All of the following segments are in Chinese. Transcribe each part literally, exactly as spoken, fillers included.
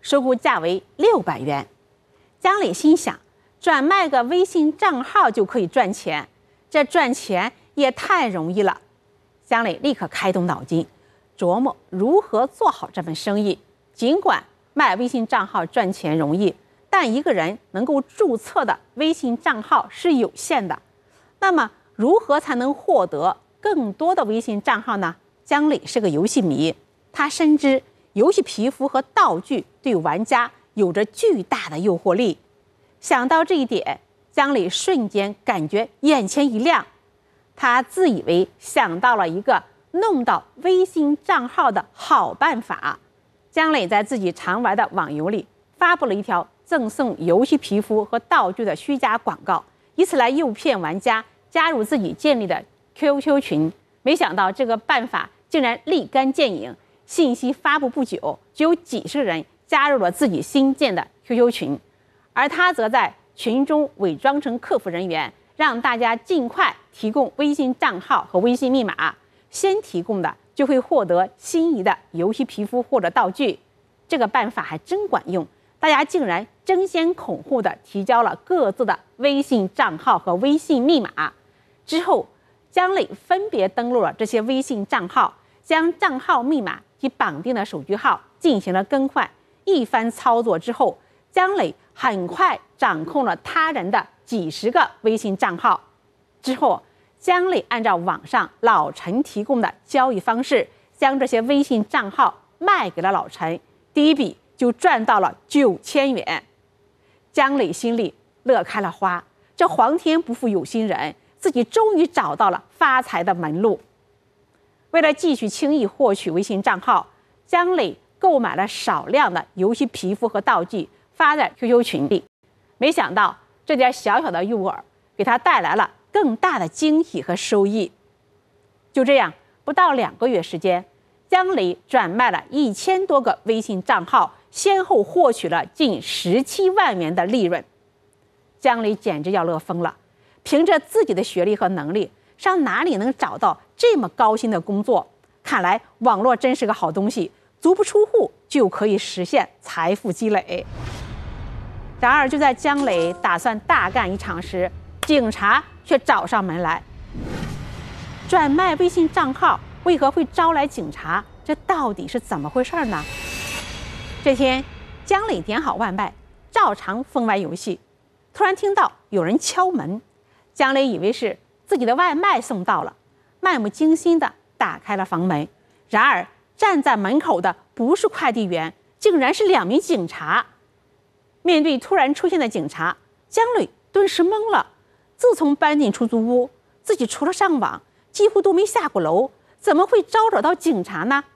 收购价为六百元。江磊心想，转卖个微信账号就可以赚钱，这赚钱也太容易了。江磊立刻开动脑筋，琢磨如何做好这份生意。尽管卖微信账号赚钱容易，但一个人能够注册的微信账号是有限的。那么如何才能获得更多的微信账号呢？江磊是个游戏迷，他深知游戏皮肤和道具对玩家有着巨大的诱惑力。想到这一点，江磊瞬间感觉眼前一亮，他自以为想到了一个弄到微信账号的好办法。江磊在自己常玩的网游里发布了一条赠送游戏皮肤和道具的虚假广告，以此来诱骗玩家加入自己建立的 Q Q 群。没想到这个办法竟然立竿见影，信息发布不久，就有几十人加入了自己新建的 Q Q 群，而他则在群中伪装成客服人员，让大家尽快提供微信账号和微信密码，先提供的就会获得心仪的游戏皮肤或者道具。这个办法还真管用，大家竟然争先恐后地提交了各自的微信账号和微信密码。之后江磊分别登录了这些微信账号，将账号密码及绑定的手机号进行了更换。一番操作之后，江磊很快掌控了他人的几十个微信账号。之后江磊按照网上老陈提供的交易方式，将这些微信账号卖给了老陈，第一笔就赚到了九千元。江磊心里乐开了花，这皇天不负有心人，自己终于找到了发财的门路。为了继续轻易获取微信账号，江磊购买了少量的游戏皮肤和道具，发在 Q Q 群里。没想到这点小小的诱饵给他带来了更大的惊喜和收益。就这样，不到两个月时间，江磊转卖了一千多个微信账号，先后获取了近十七万元的利润。江磊简直要乐疯了，凭着自己的学历和能力，上哪里能找到这么高薪的工作？看来网络真是个好东西，足不出户就可以实现财富积累。然而就在江磊打算大干一场时，警察却找上门来。转卖微信账号为何会招来警察？这到底是怎么回事呢？这天，江磊点好外卖，照常封完游戏，突然听到有人敲门。江磊以为是自己的外卖送到了，漫不经心地打开了房门。然而站在门口的不是快递员，竟然是两名警察。面对突然出现的警察，江磊顿时懵了。自从搬进出租屋，自己除了上网几乎都没下过楼，怎么会招惹到警察呢？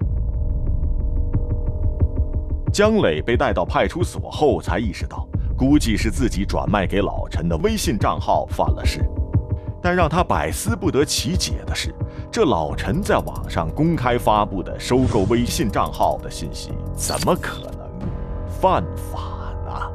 江磊被带到派出所后才意识到，估计是自己转卖给老陈的微信账号犯了事。但让他百思不得其解的是，这老陈在网上公开发布的收购微信账号的信息，怎么可能犯法呢？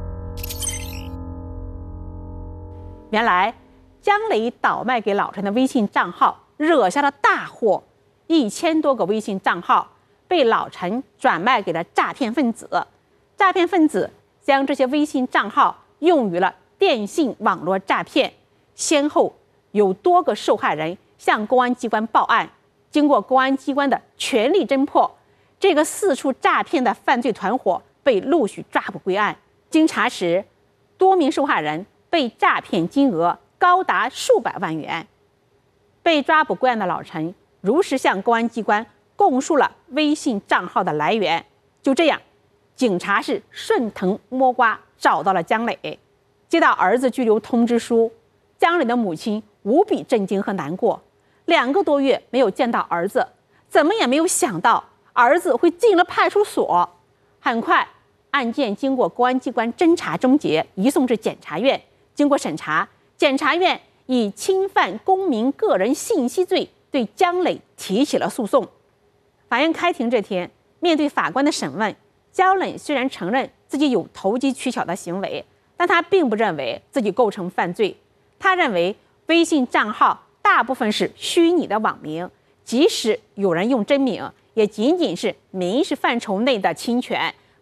原来江磊倒卖给老陈的微信账号惹下了大祸，一千多个微信账号被老陈转卖给了诈骗分子。诈骗分子将这些微信账号用于了电信网络诈骗，先后有多个受害人向公安机关报案。经过公安机关的全力侦破，这个四处诈骗的犯罪团伙被陆续抓捕归案。经查实，多名受害人被诈骗金额高达数百万元。被抓捕归案的老陈如实向公安机关供述了微信账号的来源。就这样，警察是顺藤摸瓜找到了江磊。接到儿子拘留通知书，江磊的母亲无比震惊和难过。两个多月没有见到儿子，怎么也没有想到儿子会进了派出所。很快，案件经过公安机关侦查终结，移送至检察院。经过审查，检察院以侵犯公民个人信息罪对江磊提起了诉讼。法院开庭这天，面对法官的审问，江磊虽然承认自己有投机取巧的行为，但他并不认为自己构成犯罪。他认为微信账号大部分是虚拟的网名，即使有人用真名，也仅仅是民事范畴内的侵权，